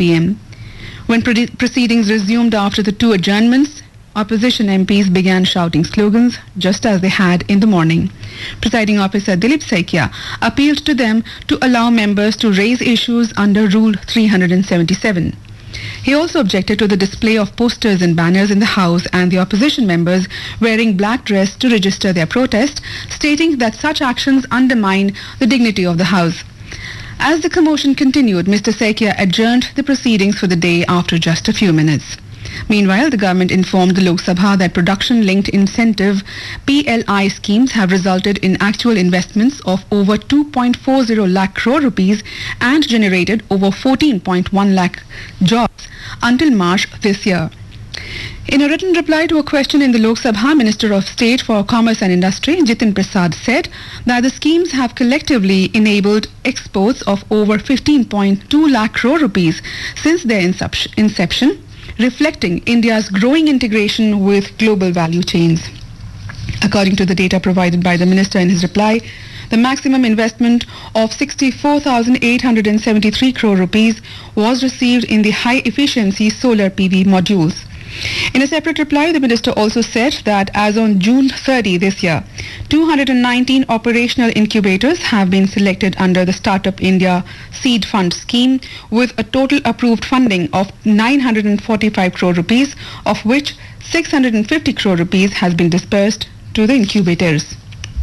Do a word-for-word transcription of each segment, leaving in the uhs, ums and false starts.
p.m. When pre- proceedings resumed after the two adjournments, opposition M Ps began shouting slogans just as they had in the morning. Presiding officer Dilip Saikia appealed to them to allow members to raise issues under Rule three seventy-seven. He also objected to the display of posters and banners in the House and the opposition members wearing black dress to register their protest, stating that such actions undermine the dignity of the House. As the commotion continued, Mister Saikia adjourned the proceedings for the day after just a few minutes. Meanwhile, the government informed the Lok Sabha that production-linked incentive P L I schemes have resulted in actual investments of over two point four zero lakh crore rupees and generated over fourteen point one lakh jobs until March this year. In a written reply to a question in the Lok Sabha, Minister of State for Commerce and Industry, Jitin Prasad, said that the schemes have collectively enabled exports of over fifteen point two lakh crore rupees since their inception. inception reflecting India's growing integration with global value chains. According to the data provided by the minister in his reply, the maximum investment of sixty-four thousand eight hundred seventy-three crore rupees was received in the high-efficiency solar P V modules. In a separate reply, the minister also said that as on June thirtieth this year, two hundred nineteen operational incubators have been selected under the Startup India Seed Fund scheme with a total approved funding of nine hundred forty-five crore rupees, of which six hundred fifty crore rupees has been dispersed to the incubators.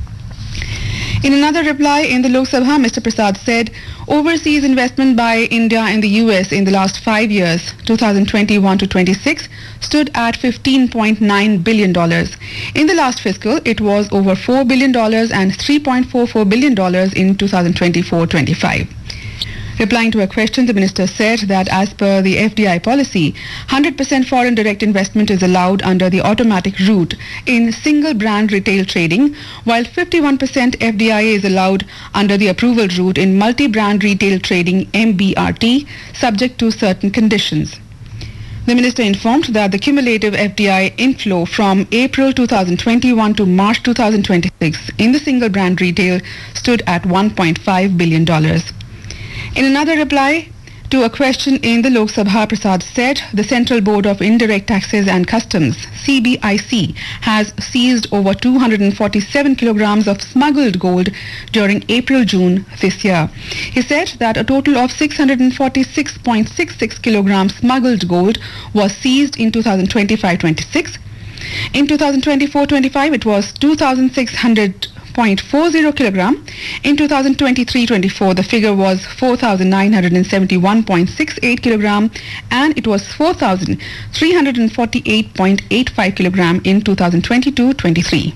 In another reply in the Lok Sabha, Mister Prasad said overseas investment by India in the U S in the last five years, two thousand twenty-one to twenty-six, stood at fifteen point nine billion dollars. In the last fiscal, it was over four billion dollars and three point four four billion dollars in two thousand twenty-four twenty-five. Replying to a question, the minister said that as per the F D I policy, one hundred percent foreign direct investment is allowed under the automatic route in single brand retail trading, while fifty-one percent F D I is allowed under the approval route in multi-brand retail trading M B R T, subject to certain conditions. The minister informed that the cumulative F D I inflow from April two thousand twenty-one to March two thousand twenty-six in the single brand retail stood at one point five billion dollars. In another reply to a question in the Lok Sabha, Prasad said the Central Board of Indirect Taxes and Customs, C B I C, has seized over two hundred forty-seven kilograms of smuggled gold during April-June this year. He said that a total of six hundred forty-six point six six kilograms smuggled gold was seized in two thousand twenty-five twenty-six. In two thousand twenty-four twenty-five, it was two thousand six hundred point four zero kilogram. In two thousand twenty-three twenty-four, the figure was four thousand nine hundred seventy-one point six eight kilogram, and it was four thousand three hundred forty-eight point eight five kilogram in two thousand twenty-two twenty-three.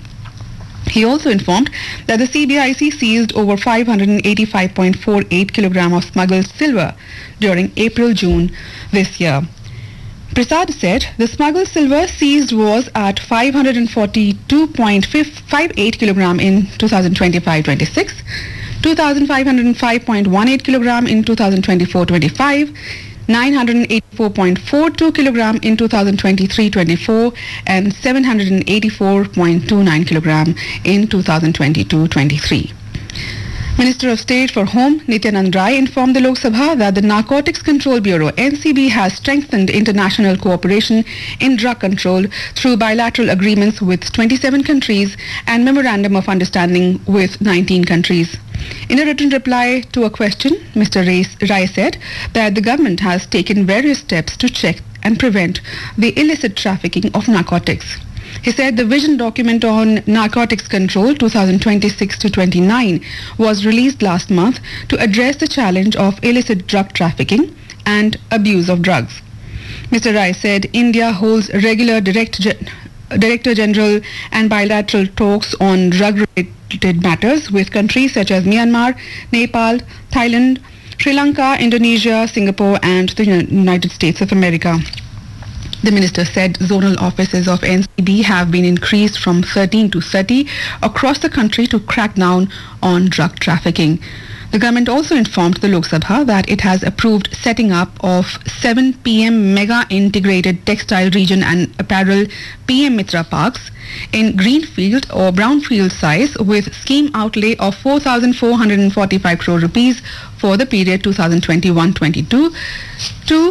He also informed that the C B I C seized over five hundred eighty-five point four eight kilogram of smuggled silver during April-June this year. Prasad said the smuggled silver seized was at five hundred forty-two point five eight kilogram in two thousand twenty-five twenty-six, two thousand five hundred five point one eight kilogram in two thousand twenty-four twenty-five, nine hundred eighty-four point four two kilogram in two thousand twenty-three twenty-four, and seven hundred eighty-four point two nine kilogram in two thousand twenty-two twenty-three. Minister of State for Home, Nityanand Rai, informed the Lok Sabha that the Narcotics Control Bureau, N C B, has strengthened international cooperation in drug control through bilateral agreements with twenty-seven countries and memorandum of understanding with nineteen countries. In a written reply to a question, Mister Rai said that the government has taken various steps to check and prevent the illicit trafficking of narcotics. He said the vision document on narcotics control twenty twenty-six to twenty-nine was released last month to address the challenge of illicit drug trafficking and abuse of drugs. Mister Rai said India holds regular direct ge- Director General and bilateral talks on drug-related matters with countries such as Myanmar, Nepal, Thailand, Sri Lanka, Indonesia, Singapore, and the United States of America. The minister said zonal offices of N C B have been increased from thirteen to thirty across the country to crack down on drug trafficking. The government also informed the Lok Sabha that it has approved setting up of seven P M Mega Integrated Textile Region and Apparel P M Mitra Parks in greenfield or brownfield size with scheme outlay of four thousand four hundred forty-five crore rupees for the period two thousand twenty-one twenty-two to